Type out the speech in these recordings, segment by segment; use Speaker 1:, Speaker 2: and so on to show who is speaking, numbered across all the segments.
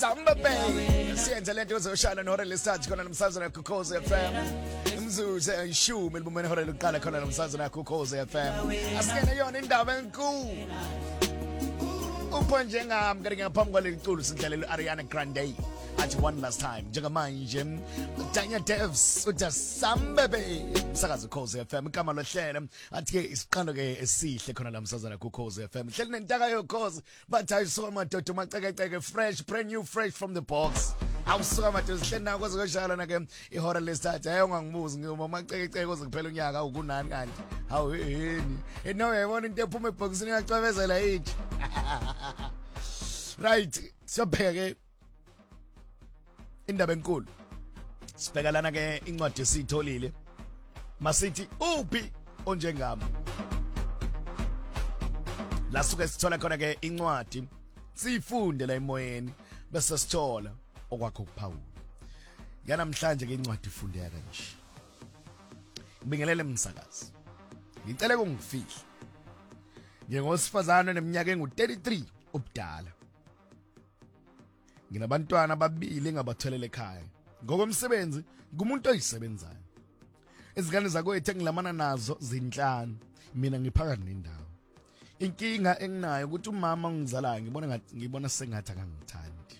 Speaker 1: Samba Bay siyenza lento uzoshana nohora lesithathu khona nomsazana Ukhozi FM imzuzu ishumi libumene hora lokuqala khona nomsazana Ukhozi FM asikene yona indaba enkulu upho njengami kanti ngaphambi kwaleli culo sidlalela Ariana Grande athi one last time njengamanje Danya Devs uthi Samba Bay sakazi Ukhozi FM igama lohlelo athi ke isiqalo ke esihle khona namsazana Ukhozi FM hleli nentaka yokhozi bathi ayisuka amadodo macekeceke fresh brand new fresh from the box awusuka amadodo hleli nawo kozoshala na ke ihora lesithathu hayi ungangibuzi ngiyoma macekeceke koze kuphela unyaka ukunani kanti hawu yini eno uyabona into ephuma eboxini yacwebezela yithi right siyabheke indaba enkulu sibheka lana ke incwadi esitholile masithi uphi onjengami la suke sithola khona ke incwadi sifunde la emoyeni bese sithola okwakho kuphawula yanamhlanje ke incwadi ifundeka kanje ngibingelele umsakazi ngicela ukungifihla ngingosifazana neminyaka engu33 ubudala nginabantwana ababili engabatholele ekhaya ngokomsebenzi ngumuntu oyisebenzayo izingane zakwethu engilamana nazo zinhlanu mina ngiphakathi nendawo inkinga enginayo ukuthi umama ongizalayo ngibona sengathi akangithandi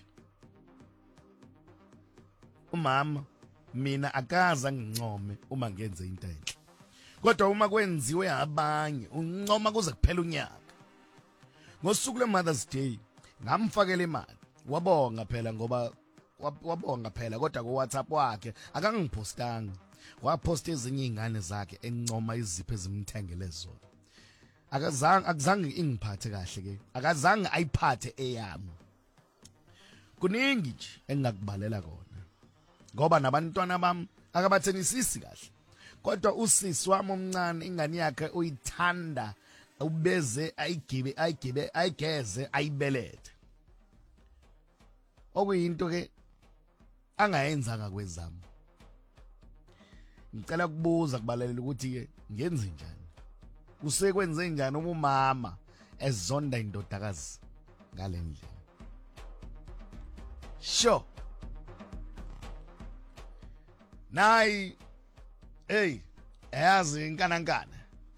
Speaker 1: umama mina akaza ngincome uma ngenze into enhle kodwa uma kwenziwe abanye uncoma kuze kuphela unyaka ngosuku lweMother's Day ngamfakela imali wabonga phela ngoba wabonga phela kodwa ku WhatsApp wakhe akangipostanga waposta ezinye izingane zakhe encoma izipho ezimthengele zona akazange ingiphathe kahle ke akazange ayiphathe eyami kuningi nje engakubalela kona ngoba nabantwana bami akabathenisisi kahle kodwa usisi wami omncane ingane yakhe uyithanda ubeze ayigeze ayibelethe okuyinto ke angayenzanga kwezami ngicela kubuza kubalalela ukuthi ke ngenze njani usekwenze njani umama ezonda indodakazi ngalendlela sho nayi hey yazi inkanankana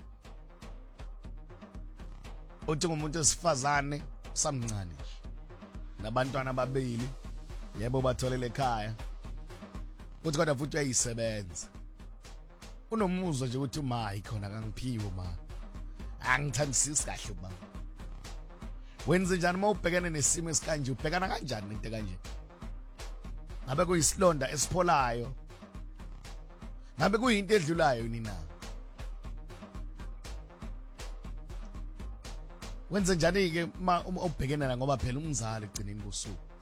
Speaker 1: uthi ngumuntu esifazane samncane nabantwana ababili yebo batholele ekhaya uthi kodwa futhi uyayisebenza unomuzwa nje ukuthi uma ikhona kangiphiwe ma angithandisisi kahle uma wenze njani uma ubhekene nesimo esikanje ubhekana kanjani nento kanje ngabe kuyisilonda esipholayo ngabe kuyinto edlulayo nina wenze njani ke uma ubhekene ngoba phela umzali egcineni kosuku